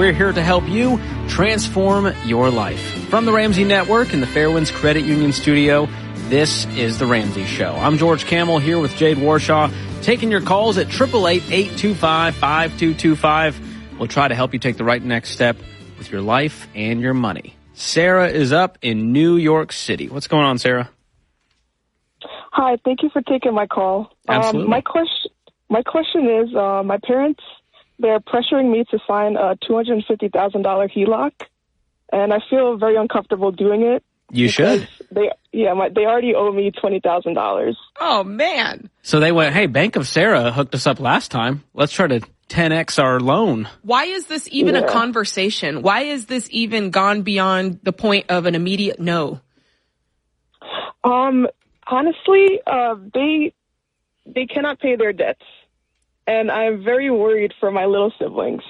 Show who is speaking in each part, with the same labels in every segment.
Speaker 1: we're here to help you transform your life. From the Ramsey Network and the Fairwinds Credit Union studio, this is The Ramsey Show. I'm George Kamel here with Jade Warshaw, taking your calls at 888-825-5225. We'll try to help you take the right next step with your life and your money. Sarah is up in New York City. What's going on, Sarah?
Speaker 2: Hi, thank you for taking my call.
Speaker 1: Absolutely.
Speaker 2: My question is, my parents, they're pressuring me to sign a $250,000 HELOC, and I feel very uncomfortable doing it.
Speaker 1: You should.
Speaker 2: They already owe me $20,000.
Speaker 3: Oh, man.
Speaker 1: So they went, hey, Bank of Sarah hooked us up last time. Let's try to 10X our loan.
Speaker 3: Why is this even a conversation? Why is this even gone beyond the point of an immediate no?
Speaker 2: Honestly, they cannot pay their debts, and I'm very worried for my little siblings.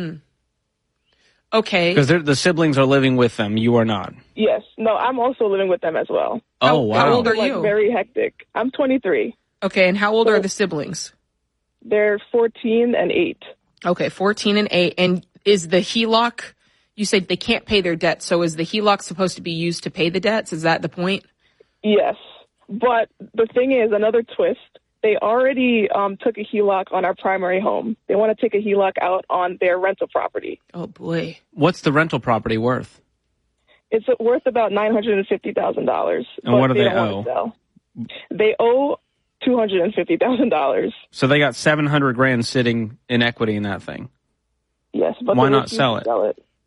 Speaker 3: Okay.
Speaker 1: Because the siblings are living with them. You are not.
Speaker 2: Yes. No, I'm also living with them as well.
Speaker 1: Oh, wow.
Speaker 3: How old are you?
Speaker 2: Very hectic. I'm 23.
Speaker 3: Okay, and how old are the siblings?
Speaker 2: They're 14 and 8.
Speaker 3: Okay, 14 and 8. And is the HELOC, you said they can't pay their debt, so is the HELOC supposed to be used to pay the debts? Is that the point?
Speaker 2: Yes. But the thing is, another twist, they already took a HELOC on our primary home. They want to take a HELOC out on their rental property.
Speaker 3: Oh, boy.
Speaker 1: What's the rental property worth?
Speaker 2: It's worth about $950,000.
Speaker 1: And what do they owe?
Speaker 2: They owe $250,000.
Speaker 1: So they got $700,000 sitting in equity in that thing.
Speaker 2: Yes, but
Speaker 1: why not sell it?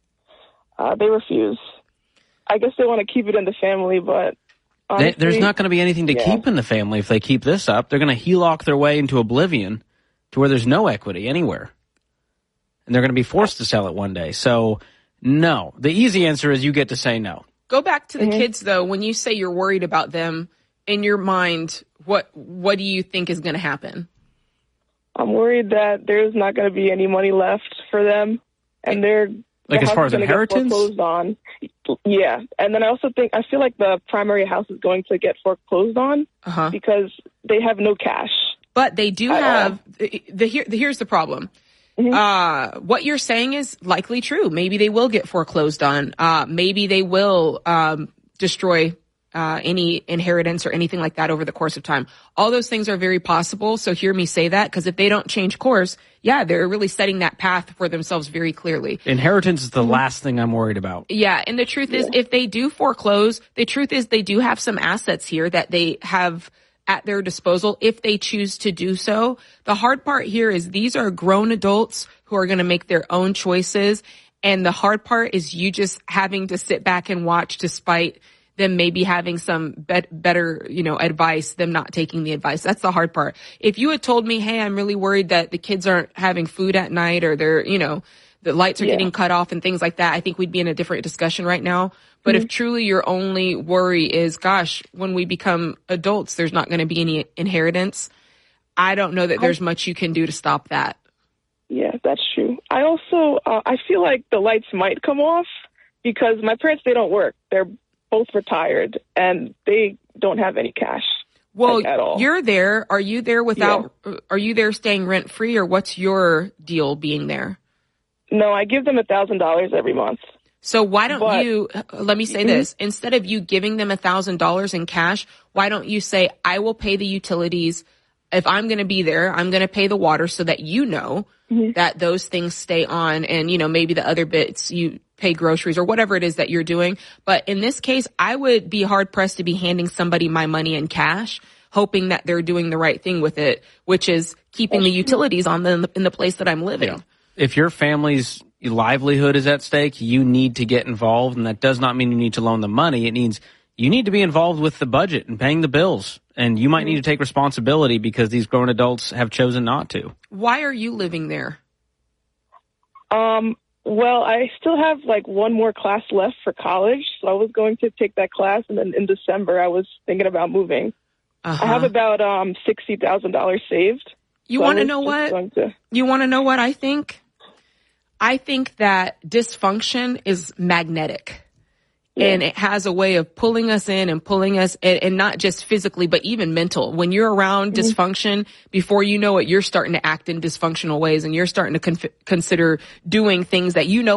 Speaker 2: They refuse. I guess they want to keep it in the family, but honestly,
Speaker 1: there's not going to be anything to keep in the family if they keep this up. They're going to HELOC their way into oblivion to where there's no equity anywhere. And they're going to be forced to sell it one day. So, no. The easy answer is you get to say no.
Speaker 3: Go back to the kids, though. When you say you're worried about them, in your mind, what do you think is going to happen?
Speaker 2: I'm worried that there's not going to be any money left for them, and they're
Speaker 1: like as far as inheritance?
Speaker 2: Foreclosed on. Yeah, and then I feel like the primary house is going to get foreclosed on because they have no cash.
Speaker 3: But they do have. Here's the problem. What you're saying is likely true. Maybe they will get foreclosed on. Maybe they will destroy any inheritance or anything like that over the course of time. All those things are very possible. So hear me say that, because if they don't change course, they're really setting that path for themselves very clearly.
Speaker 1: Inheritance is the last thing I'm worried about.
Speaker 3: Yeah. And the truth is, if they do foreclose, the truth is they do have some assets here that they have at their disposal if they choose to do so. The hard part here is these are grown adults who are going to make their own choices. And the hard part is you just having to sit back and watch despite them maybe having some better, advice, them not taking the advice. That's the hard part. If you had told me, hey, I'm really worried that the kids aren't having food at night or they're, the lights are getting cut off and things like that, I think we'd be in a different discussion right now. But if truly your only worry is, gosh, when we become adults, there's not going to be any inheritance, I don't know that there's much you can do to stop that.
Speaker 2: Yeah, that's true. I also, I feel like the lights might come off because my parents, they don't work. They're both retired, and they don't have any cash.
Speaker 3: Well,
Speaker 2: at all.
Speaker 3: You're there. Are you there are you there staying rent free, or what's your deal being there?
Speaker 2: No, I give them $1,000 every month.
Speaker 3: So why don't let me say this, instead of you giving them $1,000 in cash, why don't you say, I will pay the utilities. If I'm going to be there, I'm going to pay the water so that that those things stay on, and, maybe the other bits you pay groceries or whatever it is that you're doing. But in this case, I would be hard pressed to be handing somebody my money in cash, hoping that they're doing the right thing with it, which is keeping the utilities on in the place that I'm living.
Speaker 1: Yeah. If your family's livelihood is at stake, you need to get involved. And that does not mean you need to loan the money. It means you need to be involved with the budget and paying the bills. And you might need to take responsibility because these grown adults have chosen not to. Why
Speaker 3: are you living there?
Speaker 2: Well, I still have one more class left for college, so I was going to take that class, and then in December I was thinking about moving. I have about $60,000 saved.
Speaker 3: You want to know what? You want to know what I think? I think that dysfunction is magnetic. And it has a way of pulling us in and pulling us, and not just physically, but even mental. When you're around dysfunction, before you know it, you're starting to act in dysfunctional ways, and you're starting to consider doing things that